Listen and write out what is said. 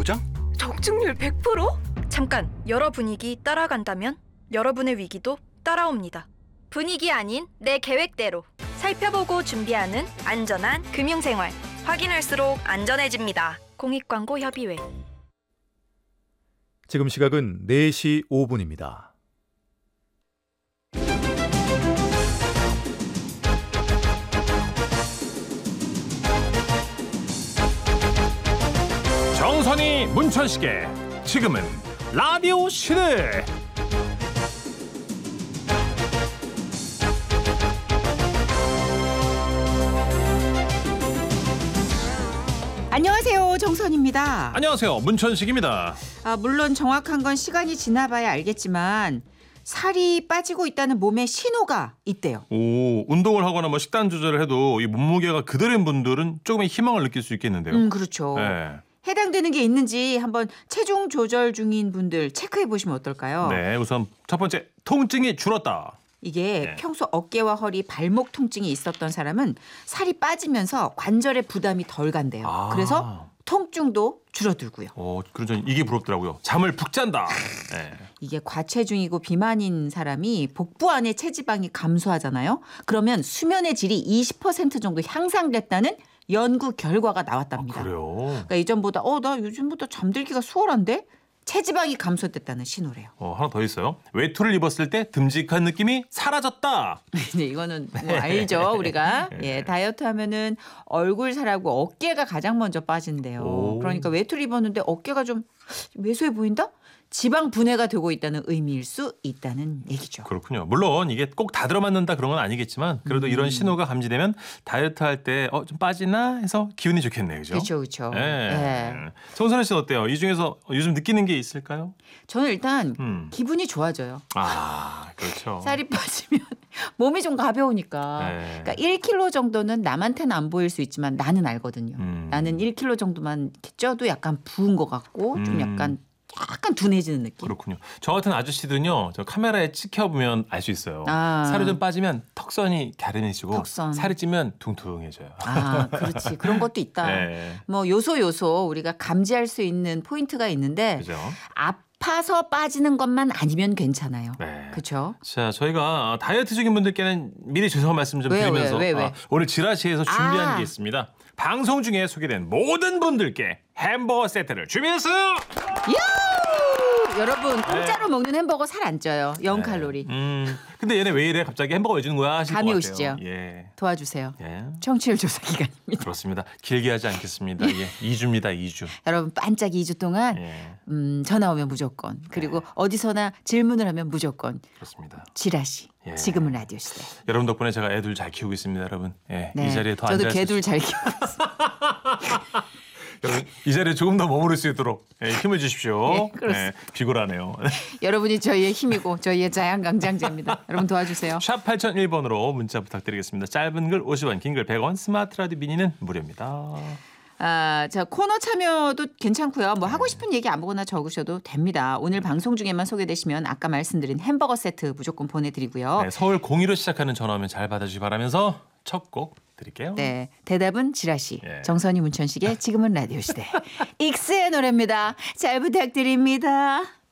보장? 적중률 100%? 잠깐, 여러 분위기 따라간다면 여러분의 위기도 따라옵니다. 분위기 아닌 내 계획대로 살펴보고 준비하는 안전한 금융생활. 확인할수록 안전해집니다. 공익광고협의회. 지금 시각은 4시 5분입니다. 정선이 문천식의 지금은 라디오 시대. 안녕하세요, 정선입니다. 안녕하세요, 문천식입니다. 물론 정확한 건 시간이 지나봐야 알겠지만 살이 빠지고 있다는 몸의 신호가 있대요. 운동을 하거나 뭐 식단 조절을 해도 이 몸무게가 그대로인 분들은 조금의 희망을 느낄 수 있겠는데요. 그렇죠. 네. 해당되는 게 있는지 한번 체중 조절 중인 분들 체크해 보시면 어떨까요? 네, 우선 첫 번째, 통증이 줄었다. 이게 네. 평소 어깨와 허리, 발목 통증이 있었던 사람은 살이 빠지면서 관절에 부담이 덜 간대요. 그래서 통증도 줄어들고요. 그러죠. 이게 부럽더라고요. 잠을 푹 잔다. 네. 이게 과체중이고 비만인 사람이 복부 안에 체지방이 감소하잖아요. 그러면 수면의 질이 20% 정도 향상됐다는 연구 결과가 나왔답니다. 그래요? 그러니까 이전보다 나 요즘보다 잠들기가 수월한데? 체지방이 감소됐다는 신호래요. 하나 더 있어요. 외투를 입었을 때 듬직한 느낌이 사라졌다. 네, 이거는 뭐 알죠, 우리가. 예, 다이어트 하면은 얼굴 살하고 어깨가 가장 먼저 빠진대요. 그러니까 외투를 입었는데 어깨가 좀 왜소해 보인다? 지방 분해가 되고 있다는 의미일 수 있다는 얘기죠. 그렇군요. 물론 이게 꼭 다 들어맞는다 그런 건 아니겠지만 그래도 이런 신호가 감지되면 다이어트 할 때 좀 빠지나 해서 기분이 좋겠네요. 그죠? 그렇죠. 네. 정선혜 씨는 어때요? 이 중에서 요즘 느끼는 게 있을까요? 저는 일단 기분이 좋아져요. 그렇죠. 살이 빠지면 몸이 좀 가벼우니까. 네. 그러니까 1kg 정도는 남한테는 안 보일 수 있지만 나는 알거든요. 나는 1kg 정도만 이렇게 쪄도 약간 부은 것 같고 좀 약간 둔해지는 느낌. 그렇군요. 저 같은 아저씨들은요. 저 카메라에 찍혀보면 알 수 있어요. 살이 좀 빠지면 턱선이 갸름해지고 살이 찌면 둥둥해져요. 그렇지. 그런 것도 있다. 네. 뭐 요소 우리가 감지할 수 있는 포인트가 있는데 그죠? 아파서 빠지는 것만 아니면 괜찮아요. 네. 그렇죠? 자, 저희가 다이어트 중인 분들께는 미리 죄송한 말씀 좀 드리면서 왜? 오늘 지라시에서 준비한 게 있습니다. 방송 중에 소개된 모든 분들께 햄버거 세트를 준비했어요. 여러분 공짜로 먹는 햄버거 살 안 쪄요. 0칼로리. 근데 얘네 왜 이래? 갑자기 햄버거 왜 주는 거야? 하실 감이 것 같아요. 오시죠? 예. 도와주세요. 예. 청취율 조사 기간입니다. 그렇습니다. 길게 하지 않겠습니다. 예. 2주입니다. 2주. 여러분 반짝 2주 동안 예. 전화 오면 무조건. 그리고 어디서나 질문을 하면 무조건. 그렇습니다. 지라시. 예. 지금은 라디오 시대. 여러분 덕분에 제가 애들 잘 키우고 있습니다, 여러분. 예. 네. 이 자리에 더 앉아 저도 개들 잘 키우고 있어요. 여러분, 이 자리에 조금 더 머무를 수 있도록 힘을 주십시오. 그렇습니다. 비굴하네요. 여러분이 저희의 힘이고 저희의 자양강장제입니다. 여러분 도와주세요. 샵 8001번으로 문자 부탁드리겠습니다. 짧은 글 50원, 긴 글 100원, 스마트 라디오 미니는 무료입니다. 자, 코너 참여도 괜찮고요. 뭐 하고 싶은 얘기 아무거나 적으셔도 됩니다. 오늘 방송 중에만 소개되시면 아까 말씀드린 햄버거 세트 무조건 보내드리고요. 네, 서울 02로 시작하는 전화면 잘 받아주시기 바라면서 첫 곡 드릴게요. 네, 대답은 지라시. 예. 정선이 문천식의 지금은 라디오 시대. 익스의 노래입니다. 잘 부탁드립니다.